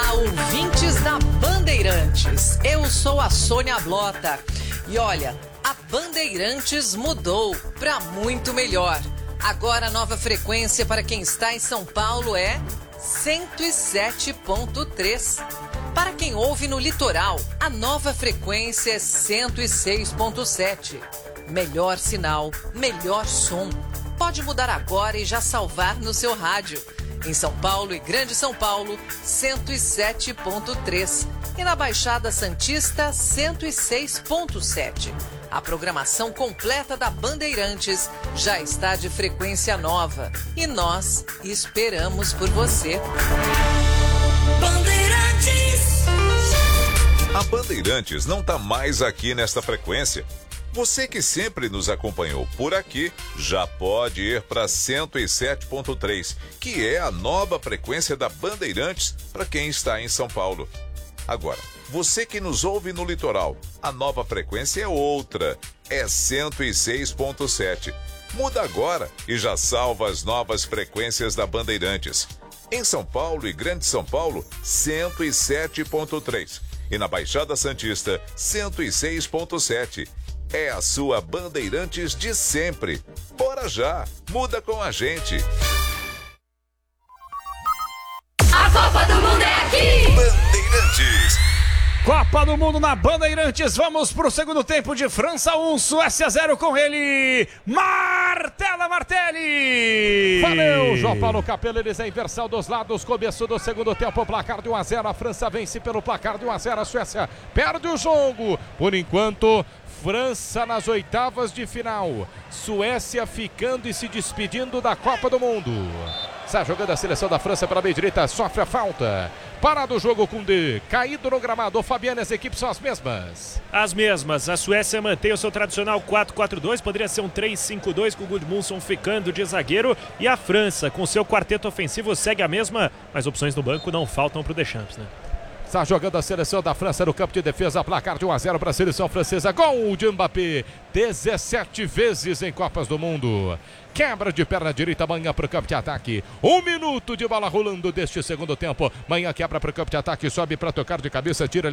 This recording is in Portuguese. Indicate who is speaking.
Speaker 1: Olá, ouvintes da Bandeirantes. Eu sou a Sônia Blota. E olha, a Bandeirantes mudou para muito melhor. Agora a nova frequência para quem está em São Paulo é 107.3. Para quem ouve no litoral, a nova frequência é 106.7. Melhor sinal, melhor som. Pode mudar agora e já salvar no seu rádio. Em São Paulo e Grande São Paulo, 107.3. E na Baixada Santista, 106.7. A programação completa da Bandeirantes já está de frequência nova. E nós esperamos por você.
Speaker 2: Bandeirantes.
Speaker 3: A Bandeirantes não está mais aqui nesta frequência. Você que sempre nos acompanhou por aqui já pode ir para 107.3, que é a nova frequência da Bandeirantes para quem está em São Paulo. Agora, você que nos ouve no litoral, a nova frequência é outra, é 106.7. Muda agora e já salva as novas frequências da Bandeirantes. Em São Paulo e Grande São Paulo, 107.3. E na Baixada Santista, 106.7. É a sua Bandeirantes de sempre. Bora já, muda com a gente.
Speaker 2: A Copa do Mundo é aqui!
Speaker 3: Bandeirantes.
Speaker 4: Copa do Mundo na Bandeirantes, vamos pro segundo tempo de França 1, Suécia 0 com ele, Martela Martelli!
Speaker 5: Valeu, João Paulo Capello, eles é inversão dos lados, começo do segundo tempo, placar de 1-0, a França vence pelo placar de 1-0, a Suécia perde o jogo, por enquanto... França nas oitavas de final. Suécia ficando e se despedindo da Copa do Mundo. Está jogando a seleção da França pela meia direita, sofre a falta. Parado o jogo com D. Caído no gramado. Fabiano, as equipes são as mesmas.
Speaker 6: As mesmas. A Suécia mantém o seu tradicional 4-4-2. Poderia ser um 3-5-2 com o Gudmundsson ficando de zagueiro. E a França, com seu quarteto ofensivo, segue a mesma. Mas opções no banco não faltam para o Deschamps, né?
Speaker 5: Está jogando a seleção da França no campo de defesa, placar de 1-0 para a seleção francesa. Gol de Mbappé, 17 vezes em Copas do Mundo. Quebra de perna direita, Manhã para o campo de ataque. 1 minuto de bola rolando deste segundo tempo. Manhã quebra para o campo de ataque, sobe para tocar de cabeça, tira